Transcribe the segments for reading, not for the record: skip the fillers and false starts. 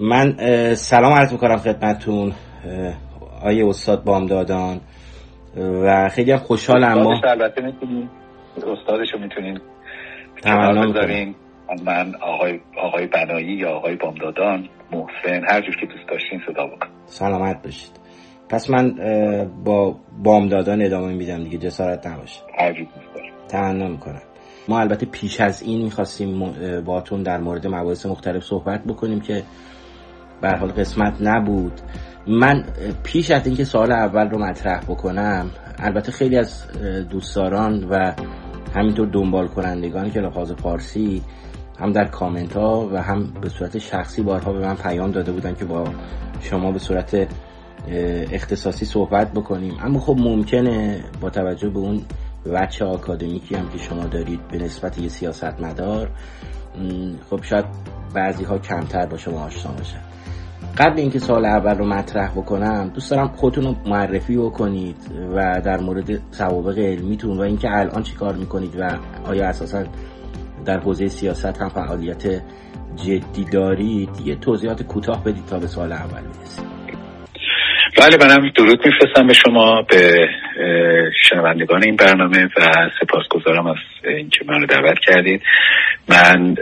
من سلام عرض میکنم خدمتتون آیه استاد بامدادان و خیلی هم خوشحالم. ما البته میتونین استادشو میتونین تمام بذارین، من آقای بنایی یا آقای بامدادان، محسن، هر جور که دوست داشتین صدا بکن. سلامت باشید. پس من با بامدادان ادامه میدم دیگه، جسارت نباشید. هر جور دوست دارید. تمام میکنم. ما البته پیش از این میخواستیم باهاتون در مورد مباحث مختلف صحبت بکنیم که به هر حال قسمت نبود. من پیش از اینکه سوال اول رو مطرح بکنم، البته خیلی از دوستداران و همینطور دنبال کنندگانی که لحاظ فارسی هم در کامنت ها و هم به صورت شخصی بارها به من پیام داده بودن که با شما به صورت اختصاصی صحبت بکنیم، اما خب ممکنه با توجه به اون وجه آکادمیکی هم که شما دارید به نسبت یه سیاستمدار، خب شاید بعضی ها کمتر با شما آشنا باشن. قبل اینکه سوال اول رو مطرح بکنم، دوست دارم خودتون رو معرفی بکنید و در مورد سوابق علمیتون و اینکه الان چی کار میکنید و آیا اساسا در حوزه سیاست هم فعالیت جدی دارید یه توضیحات کوتاه بدید تا به سوال اول برسیم. بله، منم درود میفرستم به شما، به شنوندگان این برنامه و سپاسگزارم از اینکه منو دعوت کردید. من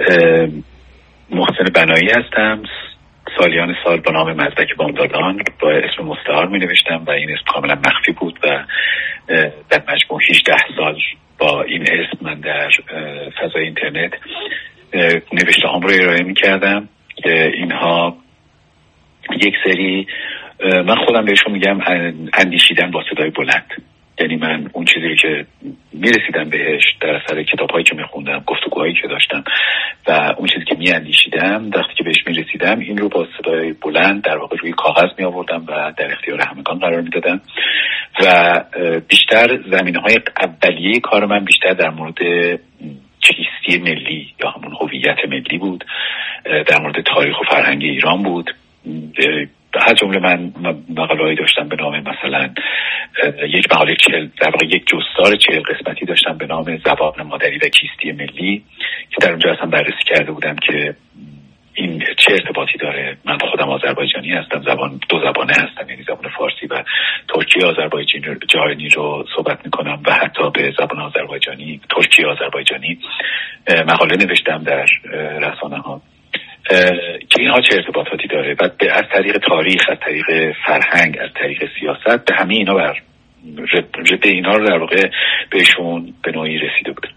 محسن بنایی هستم. سالیان سال با نام مزدک بامدادان با اسم مستعار می نوشتم و این اسم کاملا مخفی بود و در مجموع 18 سال با این اسم من در فضای اینترنت نوشته هام رو ارائه می کردم. اینها یک سری، من خودم بهشون میگم اندیشیدن با صدای بلند، یعنی من اون چیزی رو که میرسیدم بهش در اثر کتاب‌هایی که میخوندم، گفتگوهایی که داشتم و اون چیزی که میاندیشیدم، وقتی که بهش میرسیدم این رو با صدای بلند در واقع روی کاغذ میآوردم و در اختیار همگان قرار میدادم و بیشتر زمینه‌های اولیه کار من بیشتر در مورد چیستی ملی یا همون هویت ملی بود، در مورد تاریخ و فرهنگ ایران بود. از جمله من مقاله‌ای داشتم به نام مثلا یک مقاله در واقع یک جستار 40 قسمتی داشتم به نام زبان مادری و کیستی ملی که در اونجا اصلا بررسی کرده بودم که این چه ارتباطی داره. من خودم آذربایجانی هستم، دو زبانه هستم، یعنی زبان فارسی و ترکی آذربایجانی رو صحبت میکنم و حتی به زبان آذربایجانی، ترکی آذربایجانی مقاله نوشتم در رسانه‌ها که اینها چه ارتباطاتی داره و از طریق تاریخ، از طریق فرهنگ، از طریق سیاست به همه اینا به اینا رو در واقع بهشون به نوعی رسیده بود.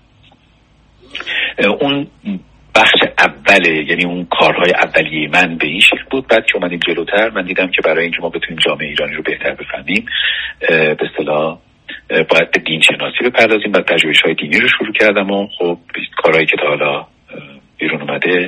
اون بخش اوله، یعنی اون کارهای اولیه من به این شکل بود. بعد که اومدیم جلوتر من دیدم که برای اینکه ما بتونیم جامعه ایرانی رو بهتر بفهمیم به اصطلاح باید به دین شناسی بپردازیم و پژوهش‌های دینی رو شروع کردم و خب کارهایی که تا حالا بیرون اومده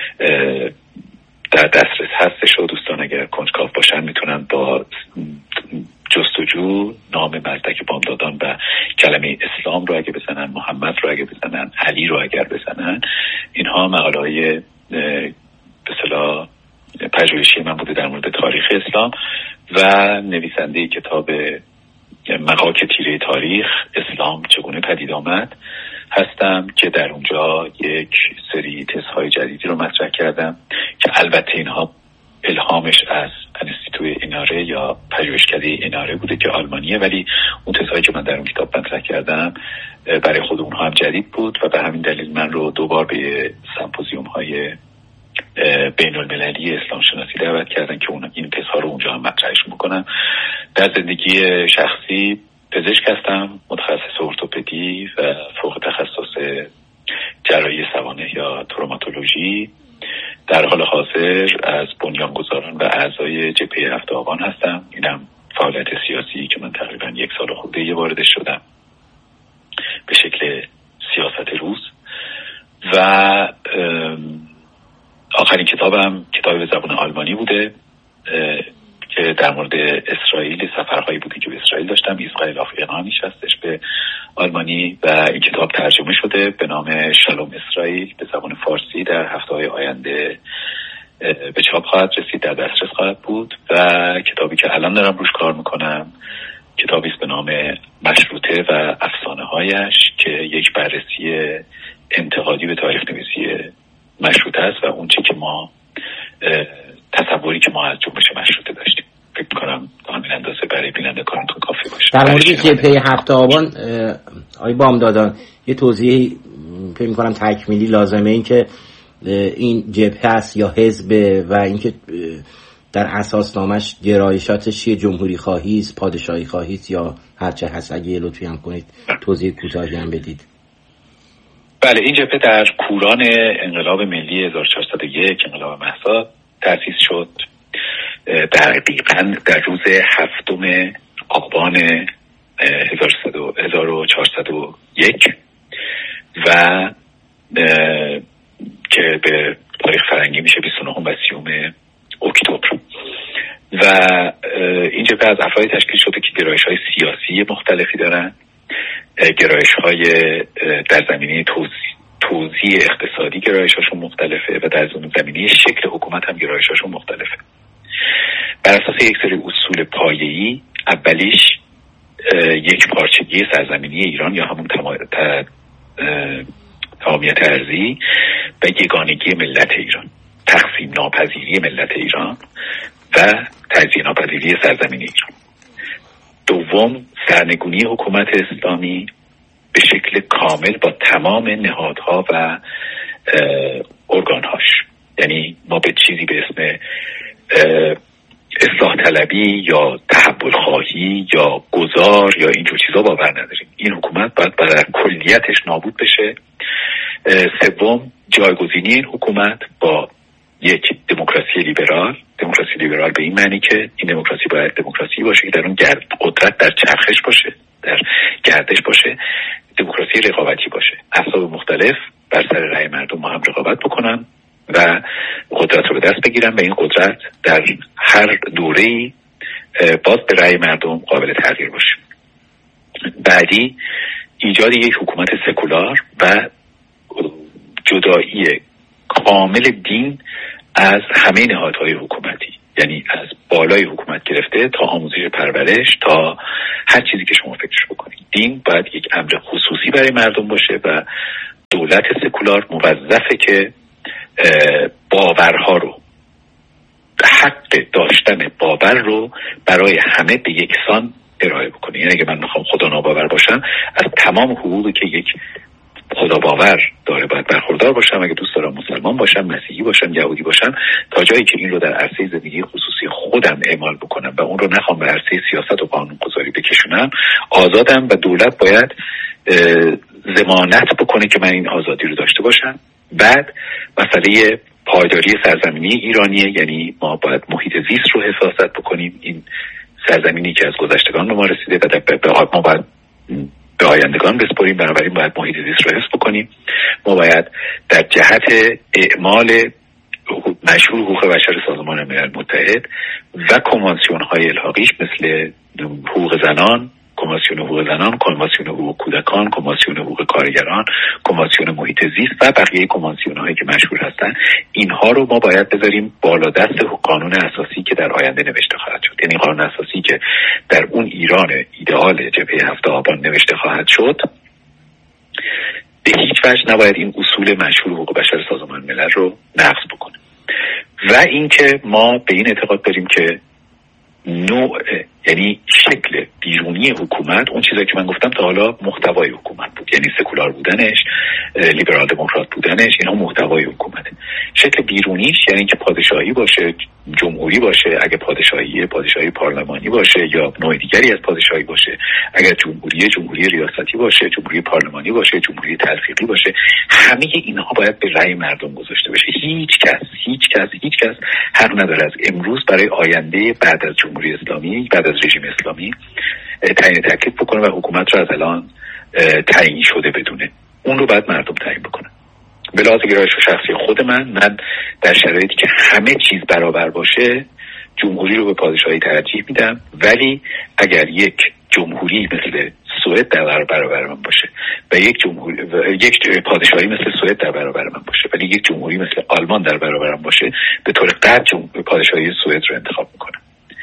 در دسترس هستش و دوستان اگر کنجکاو باشن میتونن با جستجو نام مزدک بامدادان و کلمه اسلام رو اگه بزنن، محمد رو اگه بزنن، علی رو اگر بزنن، اینها مقاله‌های به اصطلاح پژوهشی من بوده در مورد تاریخ اسلام و نویسنده کتاب مغاک تیره تاریخ اسلام چگونه پدید آمد هستم که در اونجا یک سری تزهای جدیدی رو مطرح کردم که البته اینها الهامش از انستیتوی ایناره یا پژوهشکده ایناره بوده که آلمانیه، ولی اون تزهایی که من در اون کتاب مطرح کردم برای خود اونها هم جدید بود و به همین دلیل من رو دوبار به سمپوزیوم های بین المللی اسلام شناسی دعوت کردن که این تزها رو اونجا هم مطرحش میکنم. در زندگی شخصی پزشک هستم، متخصص ارتوپدی و فوق تخصص جراحی سوانح یا تروماتولوژی. در حال حاضر از بنیانگذاران و اعضای جبهه هفت آبان هستم. اینم فعالیت سیاسی که من تقریبا 1 سال خورده واردش شدم به شکل سیاست روز. و آخرین کتابم کتاب به زبان آلمانی بوده که در مورد اسرائیل، سفرهایی بوده که به اسرائیل داشتم، اسرائیل آفریقانیش هستش به آلمانی و این کتاب ترجمه شده به نام شالوم اسرائیل به زبان فارسی. در هفته‌های آینده به چاپ خواهد رسید، در دسترس خواهد بود. و کتابی که الان دارم روش کار میکنم کتابی است به نام مشروطه و افسانه‌هایش که یک بررسی انتقادی به تاریخ نویسی مشروطه است و اون چی که ما تصوری که ما از جنبش مشروطه داشتیم. فکر می‌کنم همین اندازه برای بینندگانتون کافی باشه. در مورد جبهه 7 آبان آقای بامدادان یه توضیح فکر می‌کنم تکمیلی لازمه، این که این جبهه است یا حزب و اینکه در اساسنامه‌اش گرایشاتش چیه، جمهوری خواهی است، پادشاهی خواهی است یا هر چه هست؟ اگه لطفی هم کنید توضیح کوتاهی هم بدید. بله، این جبهه در کوران انقلاب ملی 1401 انقلاب مهسا تأسیس شد، دقیقاً در روز 7 آبان 1401 و که به تاریخ فرنگی میشه 29 و 30 اکتبر. و این جبهه از افرادی تشکیل شده که گرایش‌های سیاسی مختلفی دارن، گرایش‌های در زمینه توزیع اقتصادی گرایش‌هاشون مختلفه و در زمینه شکل حکومت هم گرایش‌هاشون مختلفه. بر اساس یک سری اصول پایه‌ای، اولیش یک پارچگی سرزمینی ایران یا همون تمامیت ارضی و یگانگی ملت ایران، تقسیم ناپذیری ملت ایران و تجزیه ناپذیری سرزمین ایران. دوم، سرنگونی حکومت اسلامی به شکل کامل با تمام نهادها و ارگانهاش. یعنی ما به چیزی به اسم اصلاح طلبی یا تحول خواهی یا گذار یا اینجور چیزا باور نداریم. این حکومت باید در کلیتش نابود بشه. سوم، جایگزینی این حکومت با یک دموکراسی لیبرال. دموکراسی لیبرال به این معنی که این دموکراسی باید دموکراسی باشه که در اون قدرت در چرخش باشه، در گردش باشه، دموکراسی رقابتی باشه، احزاب مختلف بر سر رأی مردم با هم رقابت بکنن و قدرت رو به دست بگیرن و این قدرت در هر دوره‌ای باز به رأی مردم قابل تغییر باشه. بعدی، ایجاد یک حکومت سکولار و جدایی کامل دین از همه نهادهای حکومتی، یعنی از بالای حکومت گرفته تا آموزش پرورش تا هر چیزی که شما فکرش بکنید. دین باید یک امر خصوصی برای مردم باشه و دولت سکولار موظفه که باورها رو، حق داشتن باور رو برای همه به یکسان ارائه بکنه. یعنی اگه من میخوام خدا ناباور باشم، از تمام حقوقی که یک خدا باور داره باید برخوردار باشم. اگه دوست دارم مسلمان باشم، مسیحی باشم، یهودی باشم، تا جایی که این رو در عرصه زندگی خصوصی خودم اعمال بکنم و اون رو نخوام به عرصه سیاست و قانونگذاری بکشونم، آزادم و دولت باید ضمانت بکنه که من این آزادی رو داشته باشم. بعد مسئله پایداری سرزمینی ایرانیه، یعنی ما باید محیط زیست رو حفاظت بکنیم. این سرزمینی که از گذشتگان به ما رسیده و ما باید به آیندگان بسپاریم، بنابراین باید محیط زیست رو حفظ بکنیم. ما باید در جهت اعمال مشروع حقوق بشر سازمان ملل متحد و کنوانسیون های الحاقیش مثل حقوق زنان، کنوانسیون حقوق زنان، کنوانسیون حقوق کودکان، کنوانسیون حقوق کارگران، کنوانسیون محیط زیست و بقیه کنوانسیون هایی که مشهور هستن، اینها رو ما باید بذاریم بالا دست قانون اساسی که در آینده نوشته خواهد شد. یعنی قانون اساسی که در اون ایران ایدئال جبهه 7 آبان نوشته خواهد شد، به هیچ وجه نباید این اصول مشهور حقوق بشر سازمان ملل رو نقض بکنه. و اینکه ما به این اعتقاد داریم که نوع، یعنی شکل بیرونی حکومت، اون چیزایی که من گفتم تا حالا محتوای حکومت بود، یعنی سکولار بودنش، لیبرال دموکرات بودنش، اینها محتوای حکومته. شکل بیرونیش یعنی اینکه پادشاهی باشه، جمهوری باشه، اگه پادشاهی پارلمانی باشه یا نوع دیگری از پادشاهی باشه، اگر جمهوری ریاستی باشه، جمهوری پارلمانی باشه، جمهوری تلفیقی باشه، همه اینها باید به رأی مردم گذاشته بشه. هیچ کس حق نداره از امروز برای آینده بعد از جمهوری اسلامی، بعد از رژیم اسلامی تعیین تکلیف بکنه و حکومت رو از الان تعیین شده بدونه. اون رو باید مردم تعیین بکنن. به لحاظ گرایش شخصی خود من در شرایطی که همه چیز برابر باشه، جمهوری رو به پادشاهی ترجیح میدم. ولی اگر یک جمهوری مثل سوئد در برابر من باشه و یک پادشاهی مثل سوئد در برابر من باشه ولی یک جمهوری مثل آلمان در برابرم باشه، به طور قطع پادشاهی سوئد رو انتخاب میکنم. و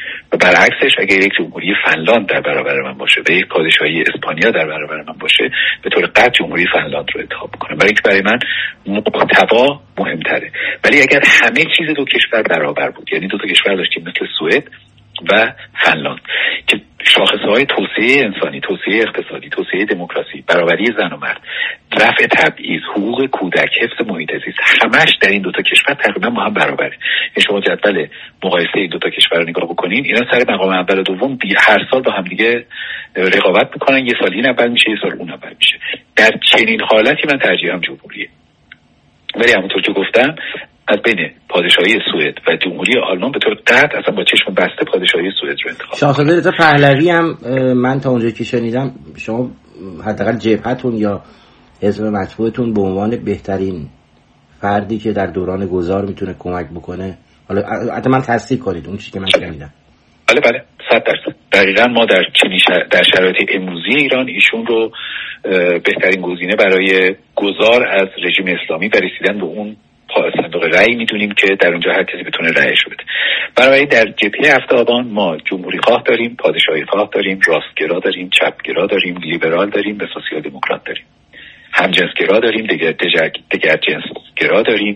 برعکسش اگر یک جمهوری فنلاند در برابر من باشه و یک پادشاهی اسپانیا در برابر من باشه، به طور قطع جمهوری فنلاند رو انتخاب میکنم، برای اینکه برای من محتوا مهمتره. ولی اگر همه چیز دو کشور برابر بود، یعنی دو تا کشور داشتیم مثل سوئد و فنلاند که شاخصهای توسعه انسانی، توسعه اقتصادی، توسعه دموکراسی، برابری زن و مرد، رفع تبعیض، حقوق کودک، حفظ محیط زیست، همش در این دو تا کشور تقریبا با هم برابره. یعنی شما جدول مقایسه این دو تا کشور رو نگاه بکنین، اینا سر مقام اول و دوم هر سال با هم دیگه رقابت میکنن، یه سال این اول میشه، یه سال اون اول میشه. در چنین حالتی من ترجیحم جمهوریه. ولی همونطور که گفتم از بین پادشاهی سوئد و جمهوری آلمان به طور قطع اصلا با چشم بسته پادشاهی سوئد رو انتخاب. شاهزاده رضا پهلوی هم من تا اونجایی که شنیدم شما حداقل جبهتون یا حزب مطبوعتون به عنوان بهترین فردی که در دوران گذار میتونه کمک بکنه، حالا حتما تصدیق کنید اون چیزی که من شنیدم. بله 100%. دقیقاً ما در شرایط امروزی ایران ایشون رو بهترین گزینه برای گذار از رژیم اسلامی و رسیدن به اون صندوق رأی میدونیم که در اونجا هر کسی بتونه رأیشو بده. برای در جبهه 7 آبان ما جمهوری خواه داریم، پادشاهی خواه داریم، راستگرا داریم، چپگرا داریم، لیبرال داریم و سوسیال دموکرات داریم. همجنسگرا داریم، دیگر جنسگرا داریم،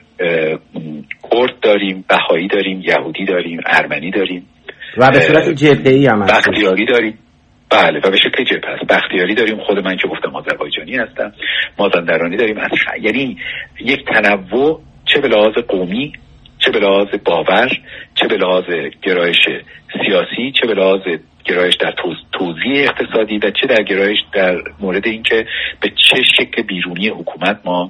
کرد داریم، بهایی داریم، یهودی داریم، ارمنی داریم و به صورت جبهه‌ای هم بختیاری داریم. بله و به شکل جبهه است. بختیاری داریم، خود من که گفتم آذربایجانی هستم، مازندرانی داریم. یعنی یک تنوع، چه به لحاظ قومی، چه به لحاظ باور، چه به لحاظ گرایش سیاسی، چه به لحاظ گرایش در توزیع اقتصادی و چه در گرایش در مورد اینکه به چه شکل بیرونی حکومت ما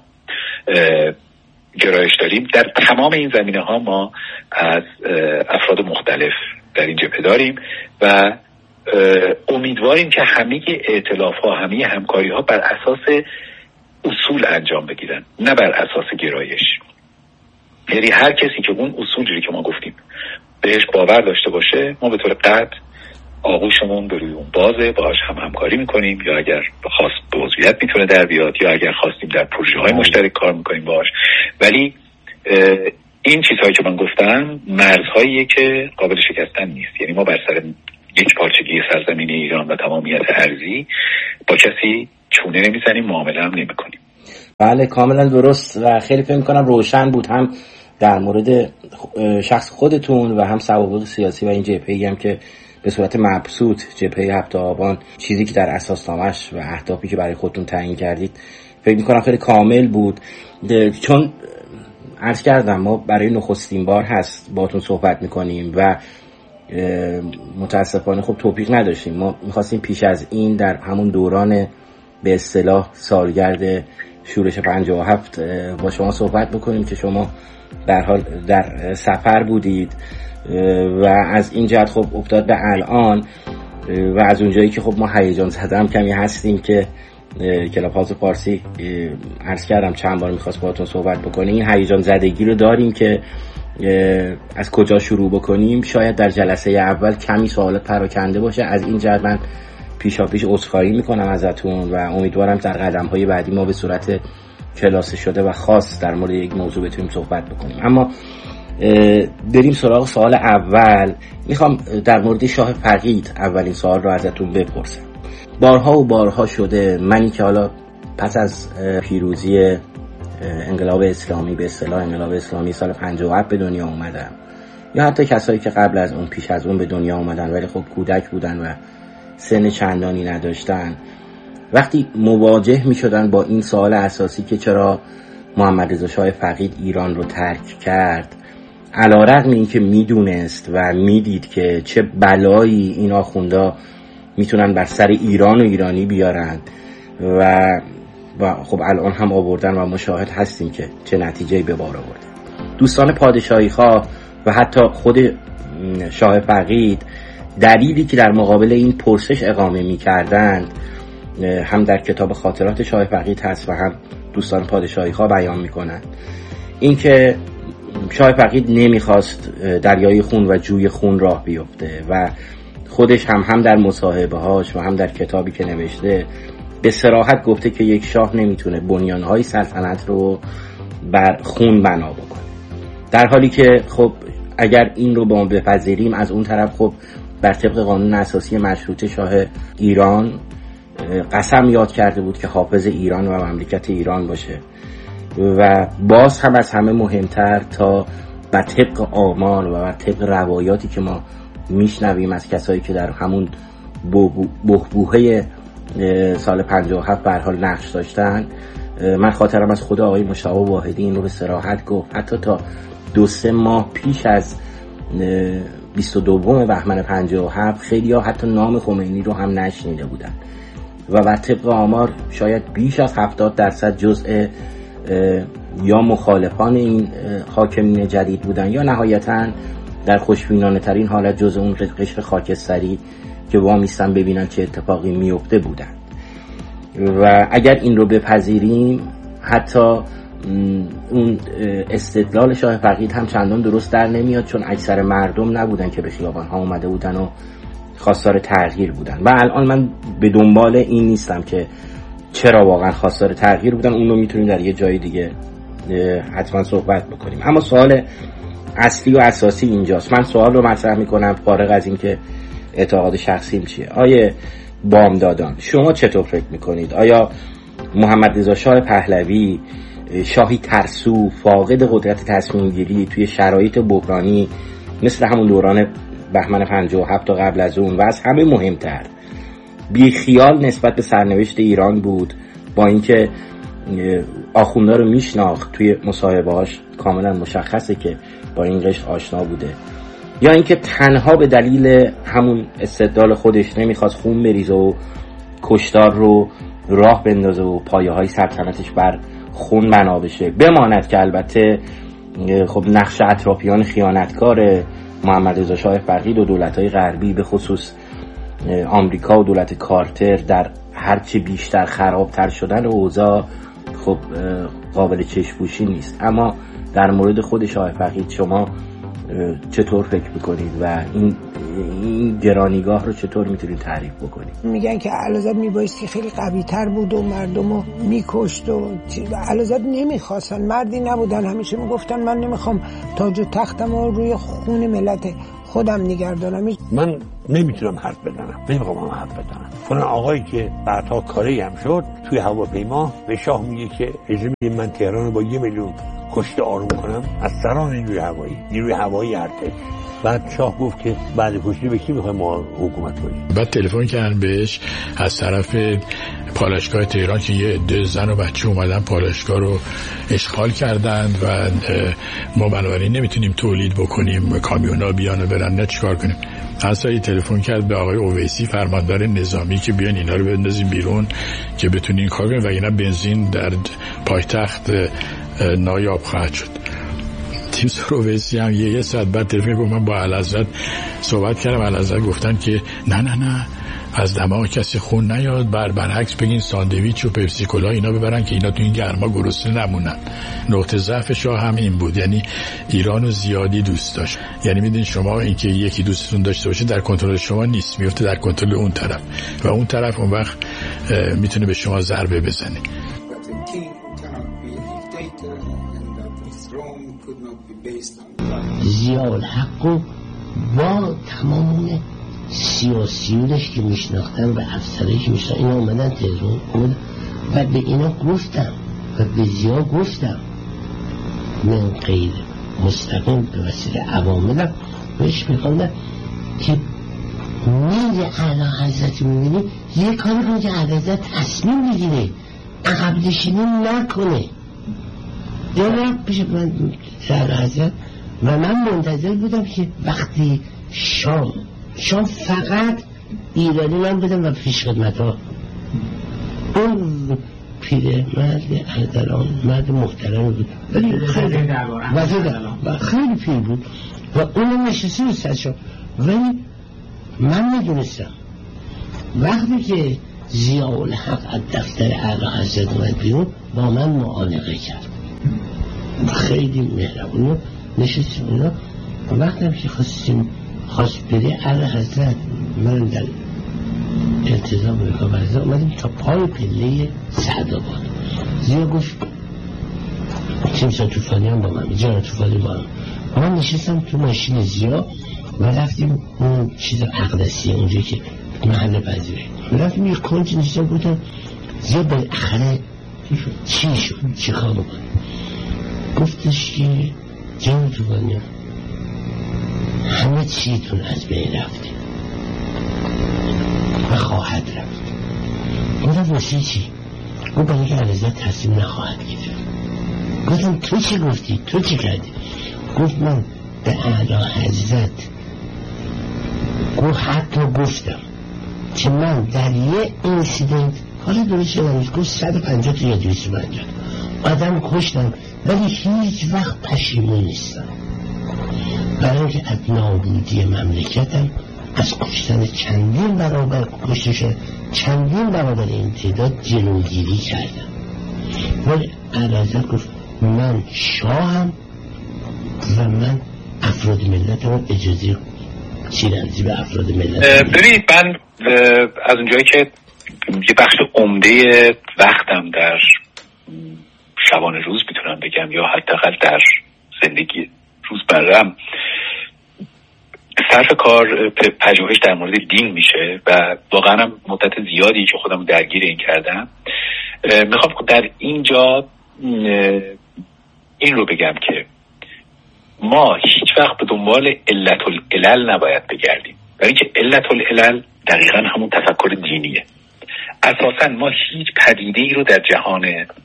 گرایش داریم. در تمام این زمینه ها ما از افراد مختلف در این جبهه داریم و امیدواریم که همه ائتلاف ها، همه همکاری ها بر اساس اصول انجام بگیرن، نه بر اساس گرایش. یعنی هر کسی که اون اصولی که ما گفتیم بهش باور داشته باشه، ما به طور قطع آغوشمون به روی اون بازه، باهاش همکاری میکنیم، یا اگر خواست به عضویت میتونه در بیاد، یا اگر خواستیم در پروژه های مشترک کار میکنیم باهاش. ولی این چیزهایی که من گفتم مرزهاییه که قابل شکستن نیست. یعنی ما بر سر یک پارچگی سرزمین ایران و تمامیت ارضی با کسی چونه نمیزنیم، معامله هم نمیکنیم. بله کاملا درست و خیلی فکر میکنم روشن بود، هم در مورد شخص خودتون و هم سوابق سیاسی و این جبهه‌ای هم که به صورت مبسوط جبهه 7 آبان، چیزی که در اساسنامه‌اش و اهدافی که برای خودتون تعیین کردید فکر میکنم خیلی کامل بود. چون عرض کردم ما برای نخستین بار هست باهاتون صحبت میکنیم و متاسفانه خب توفیق نداشتیم. ما میخواستیم پیش از این در همون دوران به اصطلاح سالگرد شورش 57 با شما صحبت بکنیم که شما در حال در سفر بودید و از این جهت خب افتاد به الان و از اونجایی که خب ما هیجان زدم کمی هستیم که کلاب هاوس فارسی عرض کردم چند بار میخواست باهاتون صحبت بکنیم. این هیجان زدگی رو داریم که از کجا شروع بکنیم. شاید در جلسه اول کمی سوالات پراکنده باشه، از این جهت من پیشاپیش عذرخواهی میکنم ازتون و امیدوارم در قدم‌های بعدی ما به صورت کلاسه شده و خاص در مورد یک موضوع بتونیم صحبت بکنیم. اما بریم سراغ سوال اول. میخوام در مورد شاه فقید اولین سوال رو ازتون بپرسم. بارها و بارها شده منی که حالا پس از پیروزی انقلاب اسلامی، به اصطلاح انقلاب اسلامی سال 57 به دنیا اومدم، یا حتی کسایی که قبل از اون پیش از اون به دنیا اومدن ولی خب کودک بودن و سن چندانی نداشتن، وقتی مواجه می شدن با این سوال اساسی که چرا محمد رضا شاه فقید ایران رو ترک کرد، علی‌رغم این که میدونست و میدید که چه بلایی این آخوندا میتونن بر سر ایران و ایرانی بیارن و خب الان هم آوردن و مشاهد هستیم که چه نتیجه‌ای به بار آورده. دوستان پادشاهی خواه و حتی خود شاه فقید دلیلی که در مقابل این پرسش اقامه می‌کردند هم در کتاب خاطرات شاه فقید هست و هم دوستان پادشاهی خواه بیان می‌کنند. این که شاه فقید نمیخواست دریای خون و جوی خون راه بیفته و خودش هم در مصاحبه‌هاش و هم در کتابی که نوشته به صراحت گفته که یک شاه نمیتونه بنیان‌های سلطنت رو بر خون بنا بکنه، در حالی که خب اگر این رو با ما بپذیریم، از اون طرف خب بر طبق قانون اساسی مشروطه شاه ایران قسم یاد کرده بود که حافظ ایران و مملکت ایران باشه و باز هم از همه مهمتر تا بر طبق آمال و بر طبق روایاتی که ما میشنویم از کسایی که در همون بحبوحه سال 57 به هر حال نقش داشتن، من خاطرم از خود آقای مشتاق واحدی این رو به صراحت گفت، حتی تا 2-3 ماه پیش از 22 بهمن 57 خیلی ها حتی نام خمینی رو هم نشنیده بودن و بر طبق آمار شاید بیش از 70% جزء یا مخالفان این حاکمین جدید بودن یا نهایتاً در خوشبینانه ترین حالت جزء اون قشر خاکستری که وامیستن ببینن چه اتفاقی میفته بودن. و اگر این رو بپذیریم حتی اون استدلال شاه فقید هم چندان درست در نمیاد، چون اکثر مردم نبودن که به خیابان ها اومده بودن و خواستار تغییر بودن و الان من به دنبال این نیستم که چرا واقعا خواستار تغییر بودن، اون رو میتونیم در یه جای دیگه حتما صحبت بکنیم. اما سوال اصلی و اساسی اینجاست، من سوال رو مطرح میکنم فارغ از این که اعتقاد شخصیم چیه. آیه بامدادان شما چطور فکر میکنید؟ آیا محمد رضا شاه پهلوی شاهی ترسو فاقد قدرت تصمیم گیری توی شرایط بحرانی مثل همون دوران بهمن 57 تا قبل از اون و از همه مهمتر بیخیال نسبت به سرنوشت ایران بود، با اینکه آخوندا رو میشناخت، توی مصاحبه‌هاش کاملا مشخصه که با این قشر آشنا بوده، یا اینکه تنها به دلیل همون استدلال خودش نمیخواست خون بریزه و کشتار رو راه بندازه و پایه‌های سلطنتش بر خون بنا بشه، بماند که البته خب نقش اطرافیان خیانتکار محمد رضا شاه فقید و دولت‌های غربی به خصوص آمریکا و دولت کارتر در هرچه بیشتر خرابتر شدن اوضاع خب قابل چشم‌پوشی نیست. اما در مورد خود شاه فقید شما چطور فکر میکنید و این گرانیگاه رو چطور میتونید تعریف بکنید؟ میگن که علازاد میبایستی خیلی قوی تر بود و مردم رو میکشت و علازاد نمیخواستن، مردی نبودن، همیشه میگفتن من نمیخوام تاج و تختم رو روی خون ملت خودم نگردانم. من نمیتونم حرف بزنم، نمیخوام حرف بزنم. فلان آقایی که بعدها کاری هم شد توی هواپیما به شاه میگه که اجازه میدید من تهران رو با 1 میلیون کشته آروم کنم از سران نیروی هوایی ارتش. بعد شاه گفت که بعد کشته به کی میخوایم ما حکومت کنیم؟ بعد تلفن کردن بهش از طرف پالایشگاه تهران که یه عده زن و بچه اومدن پالایشگاه رو اشغال کردند و ما بنابراین نمیتونیم تولید بکنیم، کامیونا بیان و برن، نه چیکار کنیم؟ اصلا تلفن کرد به آقای اویسی فرماندار نظامی که بیان اینا رو بندازیم بیرون که بتونین کار کنیم و اینا بنزین در پایتخت نایاب خواهد شد. تیم سرویسی هم یه ساعت بعد تلفن گفت من با اعلیحضرت صحبت کردم، اعلیحضرت گفتن که نه از دماغ کسی خون نیاد، برعکس بگین ساندویچ و پپسی کولا اینا ببرن که اینا تو این گرما گرسنه نمونن. نقطه ضعف شاه هم این بود، یعنی ایرانو زیادی دوست داشت. یعنی میدین شما اینکه یکی دوستتون داشته باشه در کنترل شما نیست، میفته در کنترل اون طرف و اون طرف اون وقت میتونه به شما ضربه بزنه. ضیاءالحق با تمام سیاسیونش که میشناختن و افسرش که میشناختن، اینا اومدن تهران و به اینا گفتم و به ضیاء گفتم من غیر مستقیم به وسیله عواملم بهش میخوندم که میل اعلی حضرت میبینی یه کاری کنه که اعلی حضرت تصمیم بگیره، عقب نشینی نکنه. یا رفت پیش من اعلی حضرت و من منتظر بودم که وقتی شام فقط ایرانی من بدم و پیش خدمت ها اون پیره مرد محترم بود ولی خیلی پیر بود و اون نشسته بود سرشان، ولی من میدونستم وقتی که ضیاءالحق از دفتر اعلی حضرت اومد بیرون با من معانقه کرد، خیلی مهربون نشستیم اونا. وقتی که خواست بری اعلی حضرت من در التزام بکا برزا اومدیم تا پای پله سعدآباد. ضیاء گفت تیمسا توفانی هم با من، جان توفانی با من من نشستم تو ماشین زیا و رفتیم اون چیز اقدسیه اونجا که محل پذیره رفتیم یه کنج نشستم بودم زیا بالاخره چی شد چی کار بکنه گفتش که جان جوانیا همه چیتون از بین رفته و خواهد رفت گفتم واسه چی؟ گفت برای که علیزاد تصمیم نخواهد گرفت. گفتم تو چی گفتی؟ تو چی کردی؟ گفت من به اعلی حضرت حتی گفتم که من در یه اینسیدنت حالا درست شدم گفت 150 تا یا 250 آدم کشتم ولی هیچ وقت پشیمون نیستم برای اینکه از نابودی مملکتم از کشتن چندین برابر کشته شد چندین برابر این تعداد جلوگیری کردم. ولی علیزاد گفت من شاهم و من افراد ملت رو اجازه چیرنزی به افراد ملت ببینید من از اونجایی که یه بخش عمده وقتم در شبانه روز میتونم بگم یا حداقل در زندگی روزمره‌ام صرف کار پژوهش در مورد دین میشه و واقعا هم مدت زیادی که خودم درگیر این کردم. میخوام در اینجا این رو بگم که ما هیچ وقت به دنبال علت العلل نباید بگردیم، برای اینکه علت العلل دقیقا همون تفکر دینیه. اساسا ما هیچ پدیده‌ای رو در جهان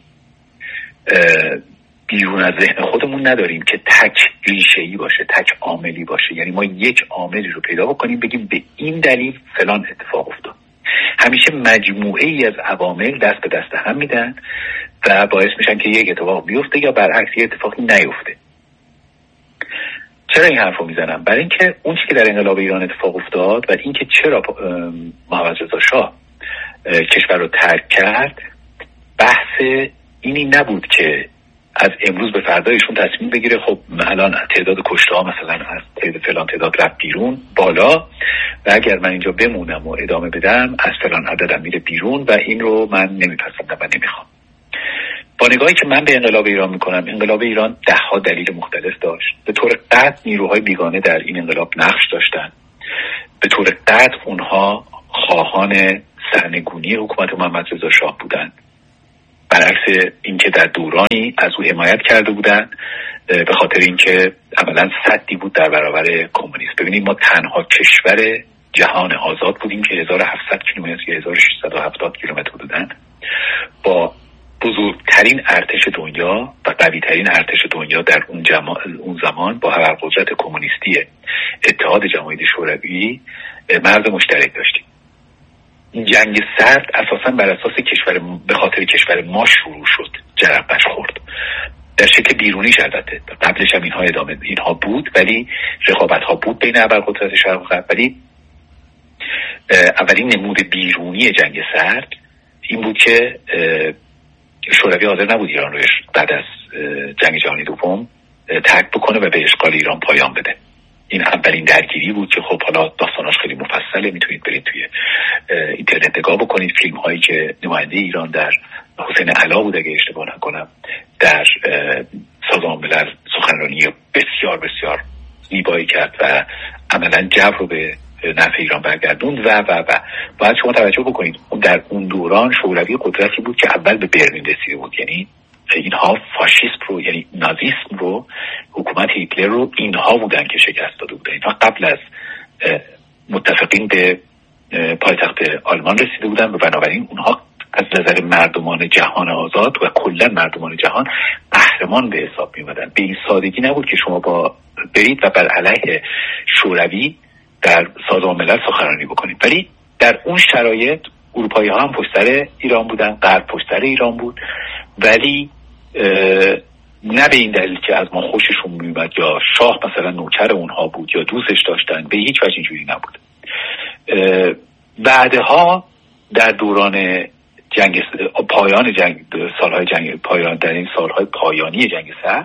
بیرون از ذهن خودمون نداریم که تک ریشه‌ای باشه، تک عاملی باشه. یعنی ما یک عاملی رو پیدا بکنیم بگیم به این دلیل فلان اتفاق افتاد. همیشه مجموعه ای از عوامل دست به دست هم میدن و باعث میشن که یک اتفاق بیفته یا برعکس یک اتفاقی نیفته. چرا این حرف رو میزنم؟ برای اینکه اون چیزی که در انقلاب ایران اتفاق افتاد و اینکه چرا محمد رضا شاه کشور رو ترک کرد، بحث اینی نبود که از امروز به فردایشون تصمیم بگیره خب الان تعداد کشته ها مثلا از فلان تعداد رفت بیرون بالا و اگر من اینجا بمونم و ادامه بدم از فلان عددم میره بیرون و این رو من نمیپسندم و نمیخوام. با نگاهی که من به انقلاب ایران میکنم، انقلاب ایران 10 دلیل مختلف داشت. به طور قطع نیروهای بیگانه در این انقلاب نقش داشتن. به طور قطع اونها خواهان سرنگونی حکومت محمد رضا شاه بودند، برعکس اینکه در دورانی از او حمایت کرده بودند به خاطر اینکه عملاً سدی بود در برابر کمونیسم. ببینید ما تنها کشور جهان آزاد بودیم که 1700 کیلومتر یا 1670 کیلومتر حدوداً با بزرگترین ارتش دنیا و قوی‌ترین ارتش دنیا در اون زمان با ابرقدرت کمونیستی اتحاد جماهیر شوروی مرز مشترک داشتیم. این جنگ سرد اساساً بر اساس به خاطر کشور ما شروع شد، جرقه‌اش خورد در شکل بیرونیش. البته قبلش هم اینها بود ولی رقابت ها بود بین ابرقدرت شرق و غرب، ولی اولین نمود بیرونی جنگ سرد این بود که شوروی حاضر نبود ایران رو بعد از جنگ جهانی دوم ترک بکنه و به اشغال ایران پایان بده. این اولین درگیری بود که خب حالا داستاناش خیلی مفصله، میتونید برید توی اینترنت نگاه بکنید. فیلم هایی که نماینده ایران در حسین علا بود اگه اشتباه نکنم در سازمان ملل سخنرانی بسیار بسیار زیبایی کرد و عملا جو رو به نفع ایران برگردوند و باید شما توجه بکنید در اون دوران شوروی قدرتی بود که اول به برلین رسیده بود. یعنی اینها فاشیست رو، یعنی نازیسم رو، حکومت هیتلر رو اینها بودن که شکست داده بودن. اینها قبل از متفقین به پایتخت آلمان رسیده بودن و بنابراین اونها از نظر مردمان جهان آزاد و کلا مردمان جهان قهرمان به حساب می اومدن. به این سادگی نبود که شما برید و بر علیه شوروی در سازمان ملل سخنرانی بکنید. ولی در اون شرایط اروپایی ها هم پشت سر ایران بودن، غرب پشت سر ایران بود، ولی نه به این دلیل که از ما خوششون میومد یا شاه مثلا نوکر اونها بود یا دوستش داشتن، به هیچ وجه اینجوری نبود. بعدها در دوران پایان جنگ، سالهای جنگ پایان، در این سالهای پایانی جنگ سرد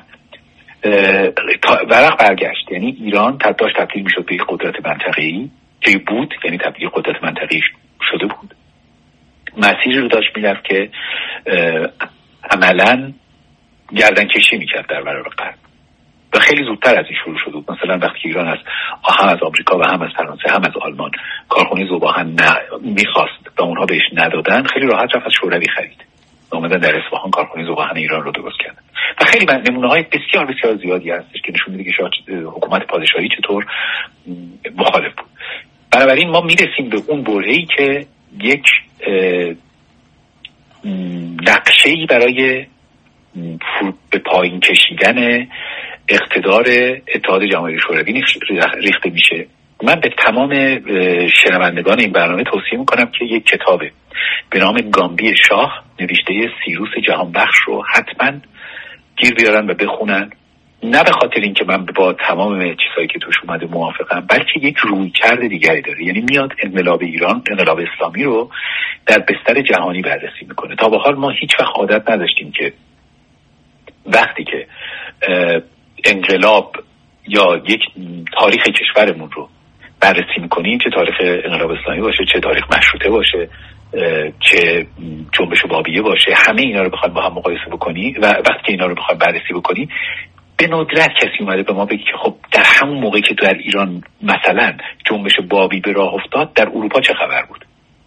ورق برگشت. یعنی ایران داشت تبدیل میشد به یک قدرت منطقه‌ای که بود، یعنی تبدیل قدرت منطقه‌ای شده بود. مسیری رو داشت میرفت که عملاً گردن کشی میکرد در برابر غرب و خیلی زودتر از این شروع شده بود. مثلا وقتی ایران هم از آمریکا و هم از فرانسه هم از آلمان کارخونه ذوب‌آهن میخواست و اونها بهش ندادن، خیلی راحت رفت از شوروی خرید، اومدن در اصفهان کارخونه ذوب‌آهن ایران رو درست کردن. و خیلی نمونه‌های بسیار بسیار زیادی هستش که نشون میده که حکومت پادشاهی چطور مخالف بود. بنابراین ما میرسیم به اون برهه‌ای که یک نقشه‌ای برای به پایین کشیدن اقتدار اتحاد جماهیر شوروی ریخته میشه. من به تمام شنوندگان این برنامه توصیه میکنم که یک کتاب به نام گامبی شاه نوشته سیروس جهانبخش رو حتما گیر بیارن و بخونن. نه به خاطر اینکه من با تمام چیزایی که توش اومده موافقم، بلکه یک رویکرد دیگری داره. یعنی میاد انقلاب ایران، انقلاب اسلامی رو در بستر جهانی بررسی میکنه. تا به حال ما هیچ وقت عادت نداشتیم که وقتی که انقلاب یا یک تاریخ کشورمون رو بررسی میکنیم، چه تاریخ انقلاب اسلامی باشه، چه تاریخ مشروطه باشه، چه جنبش بابیه باشه، همه اینا رو بخوایم با هم مقایسه بکنی و وقتی که اینا رو بخوایم بررسی بکنی، به ندرت کسی اومده به ما بگه که خب در همون موقعی که در ایران مثلا جنبش بابی به راه افتاد، در اروپا چه خبر بود.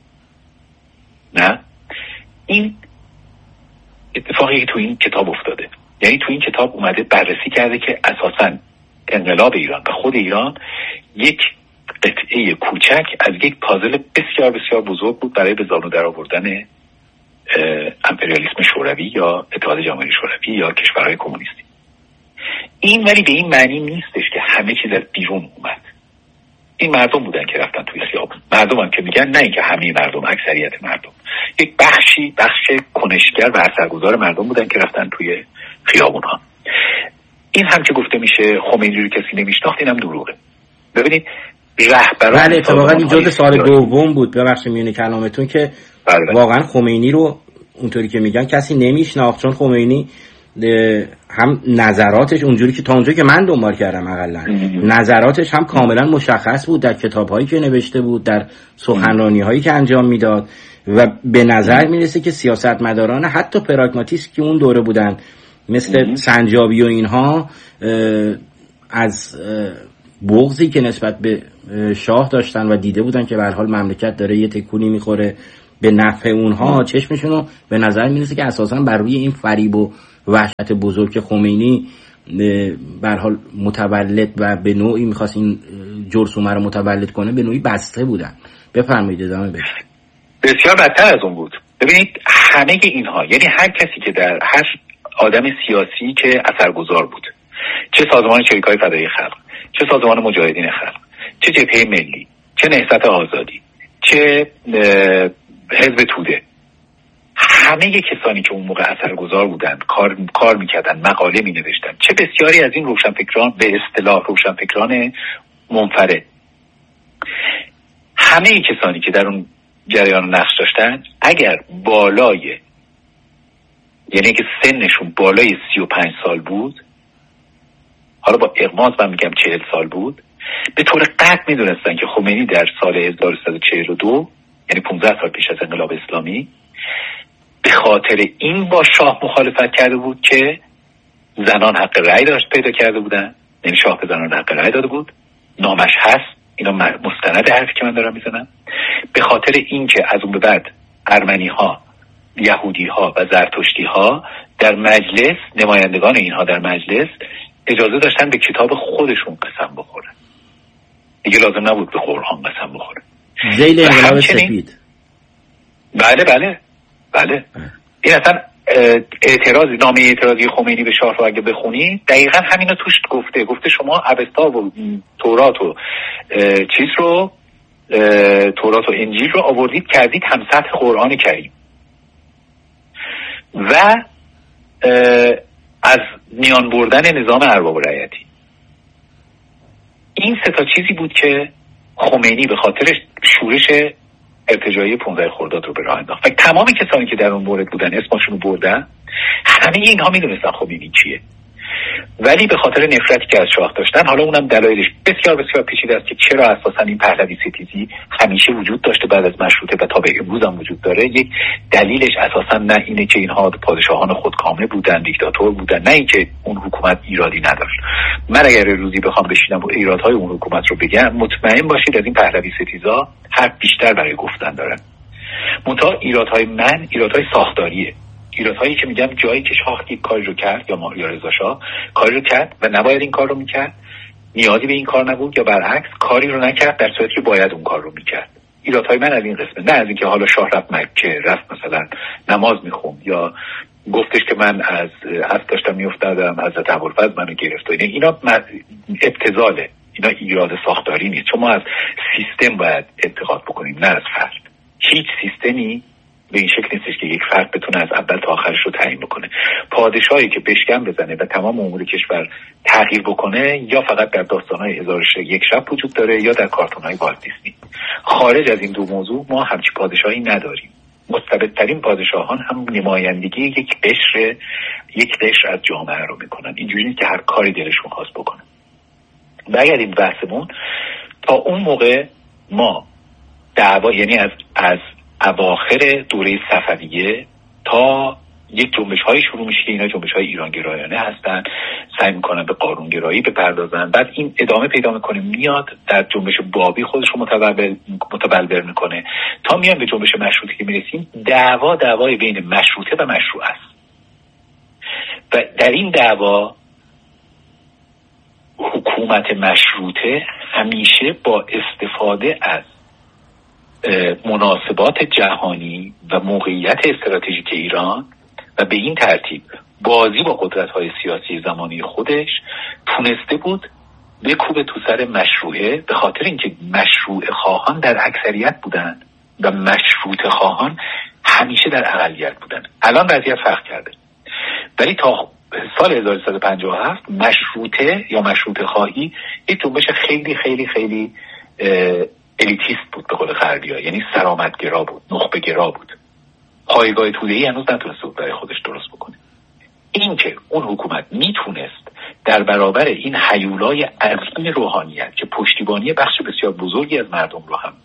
نه، این اتفاقی که تو این کتاب افتاده. یعنی تو این کتاب اومده بررسی کرده که اساساً انقلاب ایران و خود ایران یک قطعه کوچک از یک پازل بسیار بسیار بزرگ بود برای به زانو در آوردن امپریالیسم شوروی یا اتحاد جماهیر شوروی یا کشورهای کمونیستی. این ولی به این معنی نیستش که همه چیز از بیرون اومد. این مردم بودن که رفتن توی خیابون. مردم هم که میگن، نه اینکه همه مردم، اکثریت مردم. یک بخش کنشگر و اثرگذار مردم بودن که رفتن توی خیابون ها. این هم که گفته میشه خمینی رو کسی نمیشناخت، این هم دروغه. ببینید رهبران، بله اتفاقا این جزء سال دوم بود، ببخشید میونه کلامتون، که بله. واقعا خمینی رو اونطوری که میگن کسی نمیشناخت، چون خمینی هم نظراتش اونجوری که تا اونجایی که من دنبال کردم حداقل نظراتش هم کاملا مشخص بود در کتاب‌هایی که نوشته بود، در سخنرانی‌هایی که انجام میداد و به نظر میرسه که سیاستمداران حتی پراگماتیست که اون دوره بودن مثل سنجابی و اینها از بغضی که نسبت به شاه داشتن و دیده بودن که به هر حال مملکت داره یه تکونی میخوره به نفع اونها، چشمشونو به نظر میرسه که اساسا بر روی این فریب و وحشت بزرگ خمینی به هر حال متولد و به نوعی میخواست این جرثومه رو متولد کنه، به نوعی بسته بودن. بفرمایید ادامه بدید. بسیار بدتر از اون بود. ببینید همه اینها، یعنی هر کسی که در هر آدم سیاسی که اثرگذار بود، چه سازمان چریک‌های فدایی خلق، چه سازمان مجاهدین خلق، چه جبهه ملی، چه نهضت آزادی، چه حزب توده، همه کسانی که اون موقع اثرگذار بودند، کار میکردن، مقاله مینوشتن، چه بسیاری از این روشنفکران، به اصطلاح روشنفکران منفرد، همه کسانی که در اون جریان نقش داشتن، اگر بالای، یعنی که سنشون بالای 35 سال بود، حالا با اغماض من میگم 40 سال بود، به طور قطع میدونستن که خمینی در سال 1342، یعنی 15 سال پیش از انقلاب اسلامی، به خاطر این با شاه مخالفت کرده بود که زنان حق رأی داشت پیدا کرده بودن، یعنی شاه به زنان حق رأی داده بود، نامش هست، اینا مستند حرفی که من دارم میزنم. به خاطر این که از اون به بعد ارمنی ها، یهودی ها و زرتشتی ها در مجلس، نمایندگان اینها در مجلس اجازه داشتن به کتاب خودشون قسم بخورن، دیگه لازم نبود به قرآن قسم بخورن. ذیل انقلاب سفید. بله این اصلا اعتراضی، نامه اعتراضی خمینی به شاه رو اگه بخونی دقیقا همینو توش گفته شما اوستا و تورات و تورات و انجیل رو آوردید کردید هم سطح قرآن کریم و از میان بردن نظام ارباب رعیتی. این سه تا چیزی بود که خمینی به خاطر شورش ارتجاعی 15 خرداد رو به راه انداخت و تمام کسانی که در اون مورد بودن اسمشون رو بردن. همه اینها میدونستن خمینی کیه. ولی به خاطر نفرتی که از شاه داشتن، حالا اونم دلایلش بسیار بسیار پیچیده است که چرا اساسا این پهلوی ستیزی همیشه وجود داشته بعد از مشروطه و تا به امروز هم وجود داره. یک دلیلش اساسا نه اینه که اینها پادشاهان خودکامه بودن، دیکتاتور بودن، نه اینکه اون حکومت ایرادی نداشت. من اگر روزی بخوام بشینم و ایرادهای اون حکومت رو بگم، مطمئن باشید از این پهلوی ستیزا حرف بیشتر برای گفتن دارن. منتها ایرادهای من ایرادهای ساختاریه، ایرادهایی که میگم جایی که شاه یک کاری رو کرد یا رضا شاه کاری رو کرد و نباید این کار رو میکرد، نیازی به این کار نبود، یا برعکس کاری رو نکرد در صورتی که باید اون کار رو میکرد. ایرادهای من از این قسمه، نه از اینکه حالا شاه رفت مکه، رفت مثلا نماز میخوند یا گفتش که من از اسب داشتم میافتادم حضرت ابوالفضل منو گرفت. اینا ابتذاله، اینا ایراد ساختاری نیست، چون ما از سیستم باید انتقاد بکنیم نه از فرد. هیچ سیستمی به این شکل نیستش که یک فرد بتونه از اول تا آخرش رو تعیین بکنه. پادشاهی که بشکن بزنه و تمام امور کشور تغییر بکنه یا فقط در داستان‌های 1001 شب وجود داره یا در کارتون‌های والت دیسنی. خارج از این دو موضوع ما همچین پادشاهی نداریم. مستبدترین پادشاهان هم نمایندگی یک قشر از جامعه رو میکنن. اینجوری نیست که هر کاری دلشون خواست بکنن. برگردیم بحثمون. تا اون موقع ما دعوا، یعنی از اواخر دوره صفویه تا یک جنبش‌های شروع میشه که اینا جنبش‌های ایرانگرایانه هستن، سعی میکنن به قانونگرایی بپردازن، بعد این ادامه پیدا میکنه، میاد در جنبش بابی خودش رو متبلور میکنه تا میان به جنبش مشروطه که میرسیم. دعوای بین مشروطه و مشروع است و در این دعوا حکومت مشروطه همیشه با استفاده از مناسبات جهانی و موقعیت استراتژیک ایران و به این ترتیب بازی با قدرت‌های سیاسی زمانی خودش تونسته بود بکوبه تو سر مشروعه، به خاطر اینکه مشروع خواهان در اکثریت بودن و مشروط خواهان همیشه در اقلیت بودن. الان وضعیت فرق کرده، ولی تا سال 1357 مشروطه یا مشروط خواهی یک جنبش خیلی خیلی خیلی الیتیست بود به قول غربی‌ها، یعنی سرآمدگرا بود، نخبه‌گرا بود. پایگاه توده‌ای هنوز نتونسته بود برای خودش درست بکنه. این که اون حکومت میتونست در برابر این هیولای عظیم روحانیت که پشتیبانی بخش بسیار بزرگی از مردم رو هم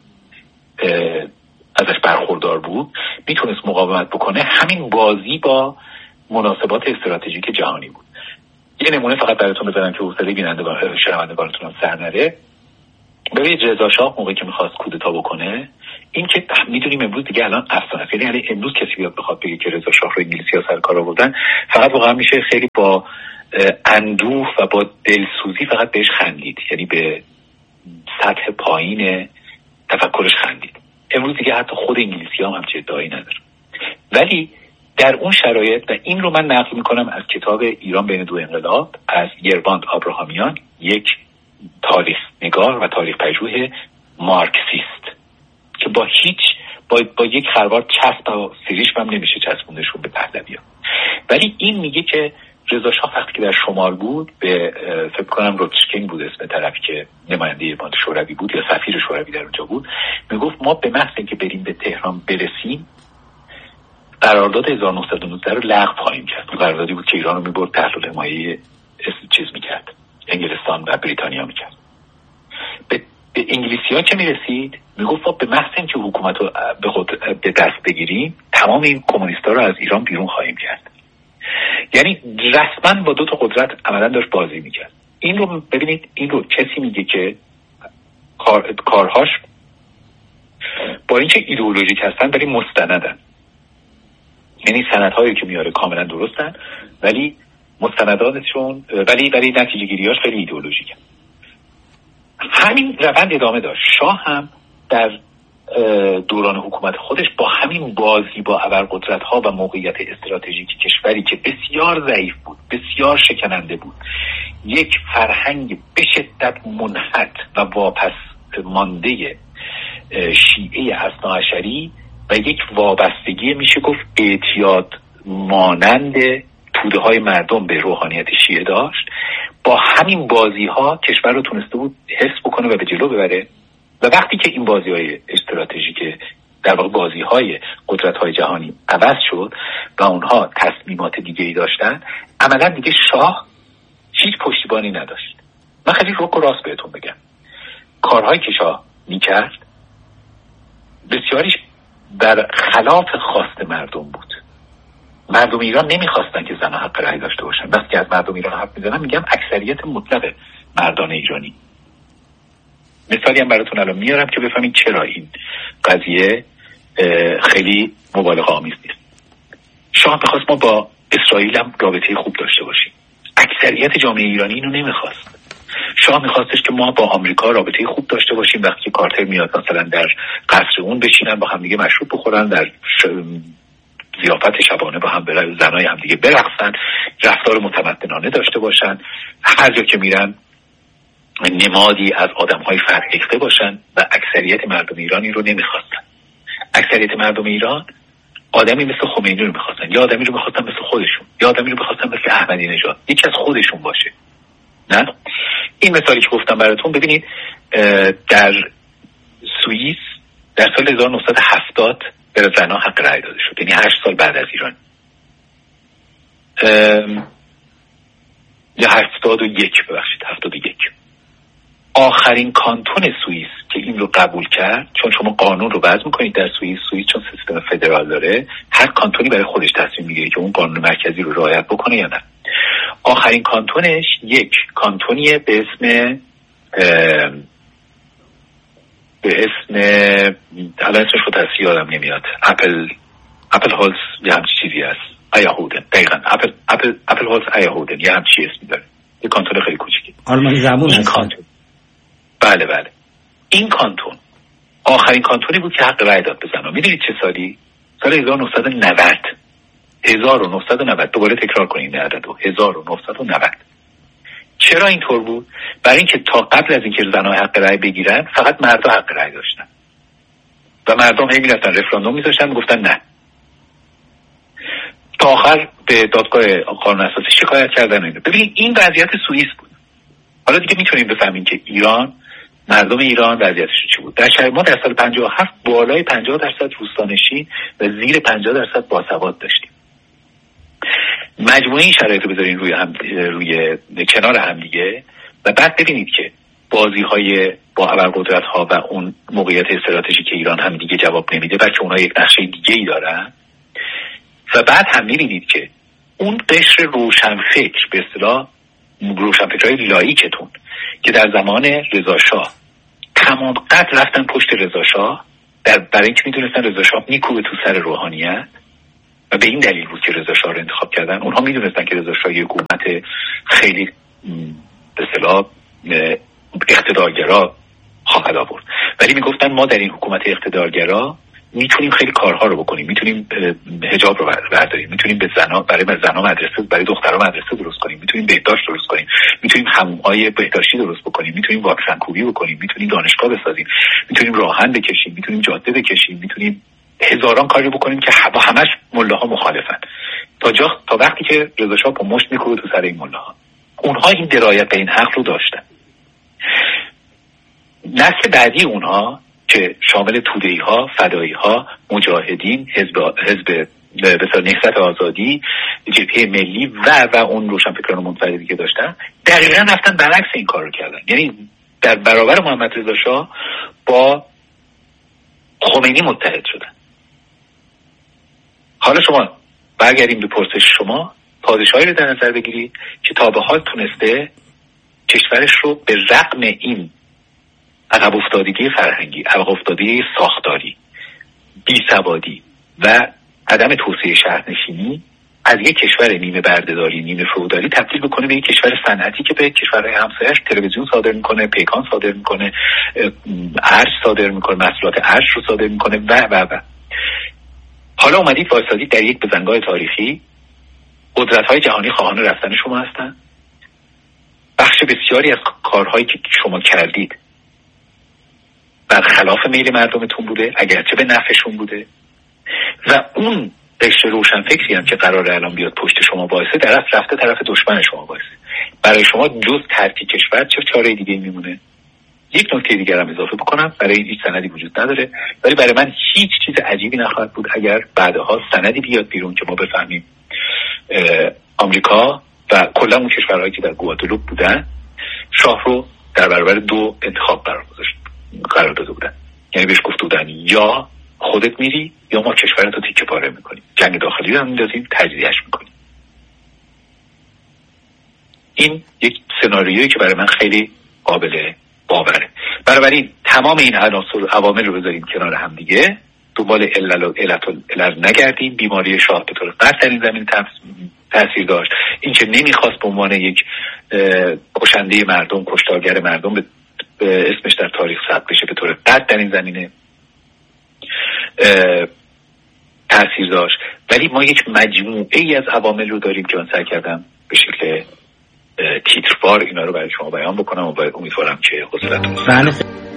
ازش برخوردار بود، میتونست مقاومت بکنه، همین بازی با مناسبات استراتژیک جهانی بود. یه نمونه فقط براتون بزنم که حوصله بینندگان شنوندگانتون هم سر نره. ببینید رضا شاه موقعی که میخواست کودتا بکنه، این که میدونیم امروز دیگه الان افسانه است، یعنی امروز کسی بیاد بخواد بگه که رضا شاه رو انگلیسی‌ها سر کار آوردن، فقط واقعا میشه خیلی با اندوه و با دلسوزی فقط بهش خندید، یعنی به سطح پایین تفکرش خندید. امروز دیگه حتی خود انگلیسی‌ها هم همچین ادعایی نداره. ولی در اون شرایط، و این رو من نقل میکنم از کتاب ایران بین دو انقلاب از یرواند آبراهامیان، یک تاریخ نگار و تاریخ پژوه مارکسیست که با یک خروار چسب و سریش هم نمیشه چسبوندشون به پهلوی‌ها. ولی این میگه که رضا شاه وقتی که در شمال بود، به فکر کنم روتشکین بود اسم طرفی که نماینده بانک شوروی بود یا سفیر شوروی در اونجا بود، میگفت ما به محض اینکه بریم به تهران برسیم قرارداد 1919 رو لغو خواهیم کرد. قراردادی بود که ایران رو میبرد تحت حمایه چیز میکرد، انگلستان و بریتانیا میکرد. به انگلیسی‌ها که میرسید میگفت به محض اینکه حکومت رو به دست بگیریم تمام این کمونیست‌ها رو از ایران بیرون خواهیم کرد. یعنی رسما با دو تا قدرت عملا داشت بازی میکرد. این رو ببینید، این رو کسی میگه که کارهاش با اینکه ایدئولوژیک هستن ولی مستندن، یعنی سندهایی که میاره کاملا درستن ولی مستنداتشون ولی نتیجه گیریاش خیلی ایدئولوژیکه. همین روند ادامه داشت. شاه هم در دوران حکومت خودش با همین بازی با ابرقدرت‌ها و موقعیت استراتژیک کشوری که بسیار ضعیف بود، بسیار شکننده بود، یک فرهنگ به شدت منحط و واپس مانده شیعه اثناعشری و یک وابستگی میشه گفت اعتیاد مانند توده های مردم به روحانیت شیعه داشت، با همین بازی ها کشور رو تونسته بود حفظ بکنه و به جلو ببره. و وقتی که این بازی های استراتژیک، در واقع بازی های قدرت های جهانی عوض شد و اونها تصمیمات دیگه‌ای داشتن، عملا دیگه شاه هیچ پشتیبانی نداشت. من خیلی روک و راست بهتون بگم، کارهایی که شاه میکرد بسیاریش در خلاف خواست مردم بود. مردم ایران نمیخواستن که زنها حق رأی داشته باشن. بس که از مردم ایران حرف میزنم میگم اکثریت مطلق مردان ایرانی. مثالی هم براتون الان میارم که بفهمین چرا این قضیه خیلی مبالغه آمیز نیست. شاه میخواست ما با اسرائیل هم رابطه خوب داشته باشیم. اکثریت جامعه ایرانی اینو نمیخواست. شاه میخواستش که ما با آمریکا رابطه خوب داشته باشیم. وقتی کارتر میاد مثلا در قصر اون بشینن با هم دیگه مشروب بخورن، در ضیافت شبانه با هم زنای هم دیگه برقصن، رفتار متمدنانه داشته باشن، هر جا که میرن نمادی از آدم‌های فرهیخته باشن. و اکثریت مردم ایرانی رو نمیخواستن. اکثریت مردم ایران آدمی مثل خمینی رو میخواستن، یا آدمی رو میخواستن مثل خودشون، یا آدمی رو میخواستن مثل احمدی نژاد، یکی از خودشون باشه. نه این مثالی که گفتم براتون، ببینید در سوئیس در سال 1970 به زنها حق رأی داده شد، یعنی 8 سال بعد از ایران. یا 71 آخرین کانتون سوئیس که این رو قبول کرد، چون شما قانون رو وضع میکنید در سوئیس چون سیستم فدرال داره، هر کانتونی برای خودش تصمیم میگیره که اون قانون مرکزی رو رعایت بکنه یا نه. آخرین کانتونش یک کانتونیه به اسم الان اسمش رو تصحیح یادم نمیاد، اپل هولز یه همچی چیزی هست، ایاهودن، دقیقا اپل هولز ایاهودن یه همچی اسمی داره، یه کانتون خیلی کوچیکی آلمانی زبون هست. بله این کانتون آخرین کانتونی بود که حق رأی داد به زنها. میدونید چه سالی؟ سال 1990. دوباره تکرار کنید این عددو، 1990. چرا اینطور بود؟ برای اینکه تا قبل از اینکه زنها حق رأی بگیرن فقط مردا حق رأی داشتن و مردم هی میرفتن رفراندوم میذاشتن میگفتن نه. تا آخر به دادگاه قانون اساسی شکایت کردن. ببینید این وضعیت سوئیس بود. حالا دیگه میتونید بفهمین که مردم ایران وضعیتش چی بود. ما در سال 57 بالای 50% روستانشین و زیر 50% باسواد داشتیم. مجموعه این شرایط رو بذارین روی کنار هم دیگه و بعد ببینید که بازی‌های با ابرقدرت‌ها و اون موقعیت استراتژیک ایران هم دیگه جواب نمیده، بلکه اونها یک نقشه دیگه‌ای دارن. و بعد هم می‌بینید که اون قشر روشنفکر، به اصطلاح روشنفکرهای لاییکتون که در زمان رضا شاه تمام قد رفتن پشت رضا شاه برای اینکه میدونستن رضا شاه میکوبه تو سر روحانیت و به این دلیل بود که رضا شاه رو انتخاب کردن. اونها میدونستن که رضا شاه یک حکومت خیلی به اصطلاح اقتدارگرا خواهد آورد، ولی میگفتن ما در این حکومت اقتدارگرا میتونیم خیلی کارها رو بکنیم، میتونیم حجاب رو برداریم، میتونیم برای زنها مدرسه، برای دخترها مدرسه درست کنیم، میتونیم بهداشت درست کنیم، میتونیم حمومای بهداشتی درست بکنیم، میتونیم واکسن کوبی بکنیم، میتونیم دانشگاه بسازیم، میتونیم راهن بکشیم، میتونیم جاده بکشیم، میتونیم هزاران کاری بکنیم که با همش ملاها مخالفن. تا وقتی که رضا شاه با مشت میکوبه تو سر این ملاها. اونها این درایت به این حق رو داشتن. نسل بعدی اونها که شامل توده‌ای‌ها، فدایی‌ها، مجاهدین، حزب به نهضت آزادی، جبهه ملی و اون روشنفکران منفردی که داشتن، دقیقاً رفتن برعکس این کار رو کردن. یعنی در برابر محمد رضا شاه با خمینی متحد شدن. حالا شما برگردیم به پرسش شما، پادشاهی رو در نظر بگیرید که تا به حال تونسته کشورش رو به رغم این عقب افتادگی فرهنگی، عقب افتادگی ساختاری، بیسوادی و عدم توسعه شهرنشینی از یک کشور نیمه بردهداری، نیمه فئودالی تبدیل بکنه به یک کشور صنعتی که به کشورهای همسایه‌اش تلویزیون صادر میکنه، پیکان صادر میکنه، ارز صادر میکنه، محصولات ارز رو صادر میکنه و حالا اومدید وایسادید در یک بزنگاه تاریخی. قدرت‌های جهانی خواهان رفتن شما هستن. بخش بسیاری از کارهایی که شما کردید برخلاف میل مردمتون بوده، اگرچه به نفعشون بوده، و اون قشر روشنفکری هم که قراره الان بیاد پشت شما وایسه در اصل رفته طرف دشمن شما وایسه. برای شما جز ترک کشور چه چاره دیگه میمونه؟ یک نکته دیگر هم اضافه بکنم، برای این هیچ سندی وجود نداره، ولی برای من هیچ چیز عجیبی نخواهد بود اگر بعدها سندی بیاد بیرون که ما بفهمیم آمریکا و و کلا اون کشورهایی که در گوادلوپ بودن شاه رو در برابر 2 انتخاب قرار داده بودن. یعنی بهش گفته بودن یا خودت میری یا ما کشورتو تیکه پاره میکنیم، جنگ داخلی رو هم میندازیم، تجزیهش میکنیم. این یک سناریویی که برای من خیلی قابل باوره. بنابراین تمام این عناصر عوامل رو بذاریم کنار هم دیگه، دنبال علل نگردیم. بیماری شاه به طور قطع در این زمین تاثیر داشت. این که نمیخواست به عنوان یک کشنده مردم، کشتارگر مردم به اسمش در تاریخ ثبت بشه، به طور قطع در این زمینه تاثیر داشت. ولی ما یک مجموعه ای از عوامل رو داریم که من سعی کردم به شکل تیتروار اینا رو برای شما بیان بکنم و امیدوارم که حوصلتون